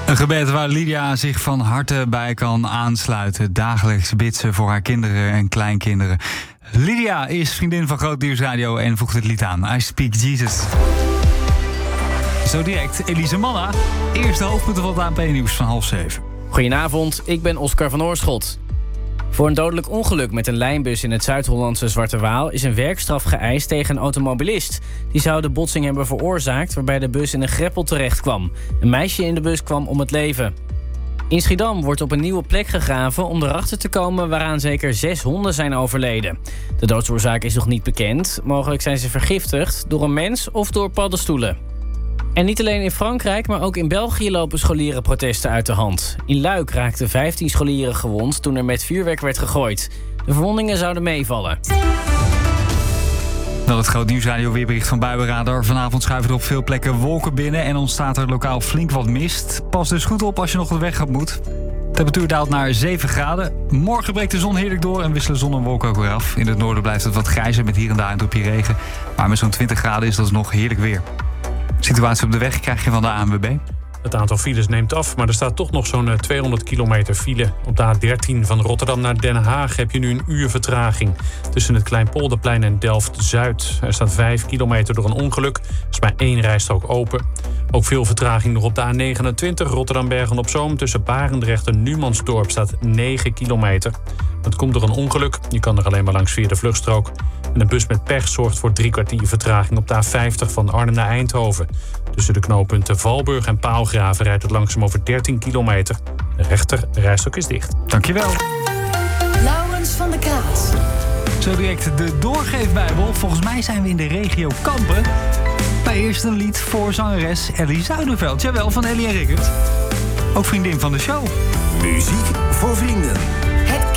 Een gebed waar Lydia zich van harte bij kan aansluiten. Dagelijks bidt ze voor haar kinderen en kleinkinderen. Lydia is vriendin van Groot Nieuwsradio en voegt het lied aan. I Speak Jesus. Zo direct, Elise Manna. Eerste hoofdpunten van het ANP-nieuws van 6:30. Goedenavond, ik ben Oscar van Oorschot. Voor een dodelijk ongeluk met een lijnbus in het Zuid-Hollandse Zwarte Waal is een werkstraf geëist tegen een automobilist. Die zou de botsing hebben veroorzaakt waarbij de bus in een greppel terecht kwam. Een meisje in de bus kwam om het leven. In Schiedam wordt op een nieuwe plek gegraven om erachter te komen waaraan zeker 6 honden zijn overleden. De doodsoorzaak is nog niet bekend. Mogelijk zijn ze vergiftigd door een mens of door paddenstoelen. En niet alleen in Frankrijk, maar ook in België lopen scholierenprotesten uit de hand. In Luik raakten 15 scholieren gewond toen er met vuurwerk werd gegooid. De verwondingen zouden meevallen. Dan het Groot Nieuwsradio weerbericht van Buienradar. Vanavond schuiven er op veel plekken wolken binnen en ontstaat er lokaal flink wat mist. Pas dus goed op als je nog de weg op moet. De temperatuur daalt naar 7 graden. Morgen breekt de zon heerlijk door en wisselen zon en wolken ook weer af. In het noorden blijft het wat grijzer met hier en daar een dropje regen. Maar met zo'n 20 graden is dat nog heerlijk weer. Situatie op de weg krijg je van de ANWB. Het aantal files neemt af, maar er staat toch nog zo'n 200 kilometer file. Op de A13 van Rotterdam naar Den Haag heb je nu een uur vertraging. Tussen het Kleinpolderplein en Delft-Zuid. Er staat 5 kilometer door een ongeluk. Er is maar 1 rijstrook open. Ook veel vertraging nog op de A29 Rotterdam-Bergen-op-Zoom. Tussen Barendrecht en Numansdorp staat 9 kilometer. Dat komt door een ongeluk. Je kan er alleen maar langs via de vluchtstrook. En een bus met pech zorgt voor 3 kwartier vertraging op de A50 van Arnhem naar Eindhoven. Tussen de knooppunten Valburg en Paalgraven rijdt het langzaam over 13 kilometer. De rechter rijstrook is dicht. Dankjewel. Laurens van der Kraat. Zo direct de Doorgeefbijbel. Volgens mij zijn we in de regio Kampen. Maar eerst een lied voor zangeres Ellie Zuiderveld. Jawel, van Ellie en Rickert. Ook vriendin van de show. Muziek